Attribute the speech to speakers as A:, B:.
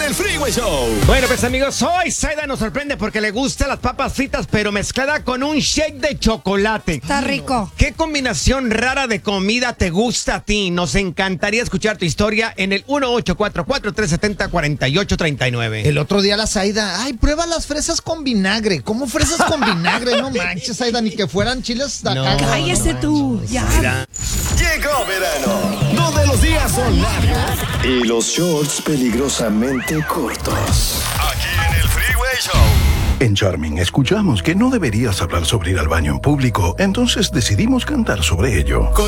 A: el Freeway Show.
B: Bueno, pues amigos, hoy Zaida nos sorprende porque le gustan las papas fritas, pero mezclada con un shake de chocolate.
C: Está rico.
B: ¿Qué combinación rara de comida te gusta a ti? Nos encantaría escuchar tu historia en el 1844-370-4839.
D: El otro día la Zaida, ay, prueba las fresas con vinagre. ¿Cómo fresas con vinagre? No manches, Zaida, ni que fueran chiles de acá.
C: Cállese tú, ya.
B: Mira.
A: Llegó verano, donde los días son largos y los shorts peligrosamente cortos. Aquí en el Freeway Show.
E: En Charming escuchamos que no deberías hablar sobre ir al baño en público, entonces decidimos cantar sobre ello.